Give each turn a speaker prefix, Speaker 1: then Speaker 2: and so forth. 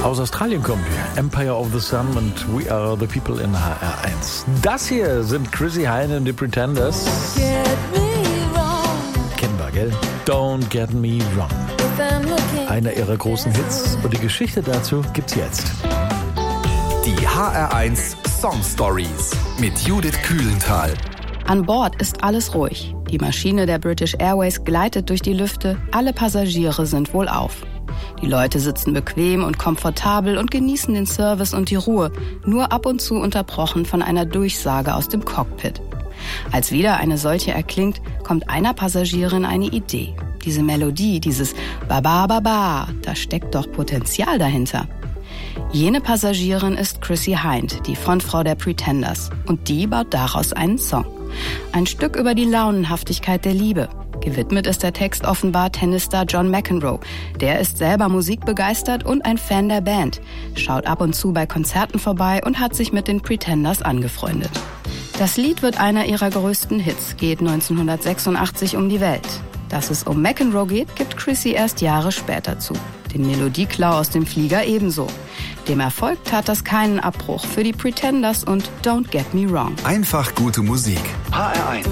Speaker 1: Aus Australien kommen wir. Empire of the Sun und We Are the People in HR1. Das hier sind Chrissie Hynde und die Pretenders. Kennen wir, gell? Don't Get Me Wrong. Einer ihrer großen Hits. Und die Geschichte dazu gibt's jetzt.
Speaker 2: Die HR1 Song Stories mit Judith Kühlenthal.
Speaker 3: An Bord ist alles ruhig. Die Maschine der British Airways gleitet durch die Lüfte. Alle Passagiere sind wohlauf. Die Leute sitzen bequem und komfortabel und genießen den Service und die Ruhe, nur ab und zu unterbrochen von einer Durchsage aus dem Cockpit. Als wieder eine solche erklingt, kommt einer Passagierin eine Idee. Diese Melodie, dieses Ba-ba-ba-ba, da steckt doch Potenzial dahinter. Jene Passagierin ist Chrissie Hynde, die Frontfrau der Pretenders. Und die baut daraus einen Song. Ein Stück über die Launenhaftigkeit der Liebe. Gewidmet ist der Text offenbar Tennisstar John McEnroe. Der ist selber musikbegeistert und ein Fan der Band, schaut ab und zu bei Konzerten vorbei und hat sich mit den Pretenders angefreundet. Das Lied wird einer ihrer größten Hits, geht 1986 um die Welt. Dass es um McEnroe geht, gibt Chrissie erst Jahre später zu. Den Melodieklau aus dem Flieger ebenso. Dem Erfolg tat das keinen Abbruch für die Pretenders und Don't Get Me Wrong.
Speaker 2: Einfach gute Musik.
Speaker 4: HR1